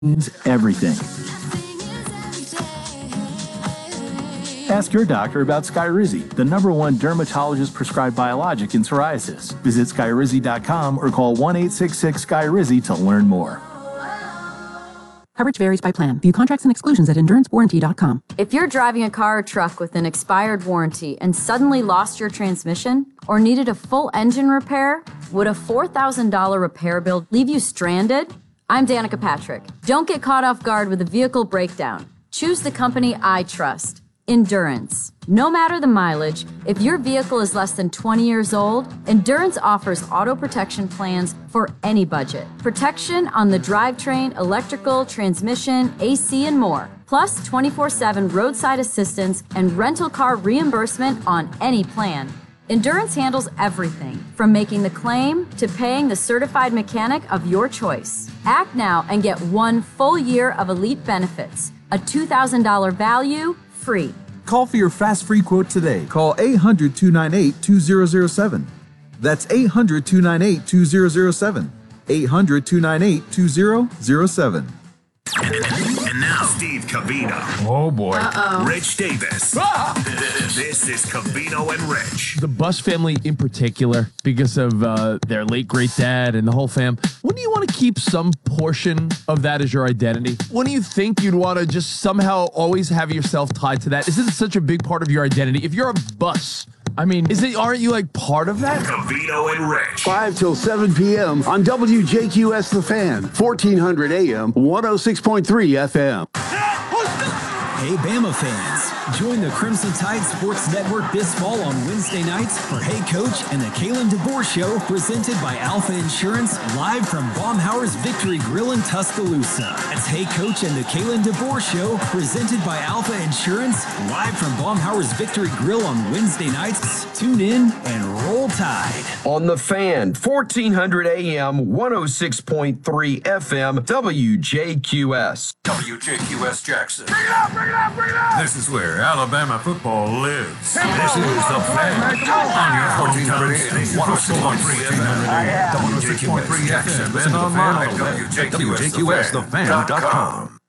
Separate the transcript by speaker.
Speaker 1: means everything. Ask your doctor about Skyrizi, the #1 dermatologist-prescribed biologic in psoriasis. Visit Skyrizi.com or call 1-866-SKYRIZI to learn more.
Speaker 2: Coverage varies by plan. View contracts and exclusions at EnduranceWarranty.com.
Speaker 3: If you're driving a car or truck with an expired warranty and suddenly lost your transmission or needed a full engine repair, would a $4,000 repair bill leave you stranded? I'm Danica Patrick. Don't get caught off guard with a vehicle breakdown. Choose the company I trust, Endurance. No matter the mileage, if your vehicle is less than 20 years old, Endurance offers auto protection plans for any budget. Protection on the drivetrain, electrical, transmission, AC, and more. Plus 24/7 roadside assistance and rental car reimbursement on any plan. Endurance handles everything from making the claim to paying the certified mechanic of your choice. Act now and get 1 full year of elite benefits. A $2,000 value, free.
Speaker 4: Call for your fast free quote today. Call 800-298-2007. That's 800-298-2007. 800-298-2007.
Speaker 5: And now, Steve Covino.
Speaker 6: Oh, boy.
Speaker 5: Rich Davis. This is Covino and Rich.
Speaker 6: The Bus family in particular, because of their late great dad and the whole fam, wouldn't you want to keep some portion of that as your identity? Wouldn't you think you'd want to just somehow always have yourself tied to that? Isn't it such a big part of your identity? If you're a Bus, I mean, aren't you like part of that?
Speaker 5: Covino and Rich.
Speaker 7: 5 till 7 p.m. on WJQS The Fan, 1400 AM, 106.3 FM.
Speaker 8: Hey, Bama fans. Join the Crimson Tide Sports Network this fall on Wednesday nights for Hey Coach and the Kalen DeBoer Show, presented by Alpha Insurance, live from Baumhauer's Victory Grill in Tuscaloosa. That's Hey Coach and the Kalen DeBoer Show, presented by Alpha Insurance, live from Baumhauer's Victory Grill on Wednesday nights. Tune in and roll Tide.
Speaker 9: On The Fan, 1400 AM, 106.3 FM, WJQS.
Speaker 10: WJQS Jackson.
Speaker 5: Bring it up, bring it up, bring it up!
Speaker 10: This is where Alabama football lives. This is The Fan on your hometown station. 106.3 FM, WJQS Jackson, and online at WJQSTheFan.com.